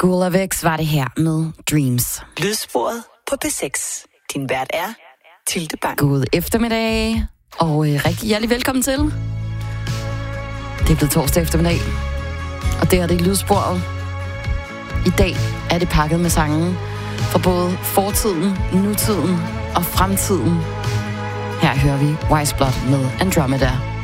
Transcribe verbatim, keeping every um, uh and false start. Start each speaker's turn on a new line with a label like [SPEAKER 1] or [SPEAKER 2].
[SPEAKER 1] Cool of X var det her med Dreams.
[SPEAKER 2] Lydsporet på P seks. Din vært er Tilde Bang.
[SPEAKER 1] God eftermiddag, og øh, rigtig hjertelig velkommen til. Det er blevet torsdag eftermiddag, og det er det Lydsporet. I dag er det pakket med sange fra både fortiden, nutiden og fremtiden. Her hører vi Wise Blood med Andromeda.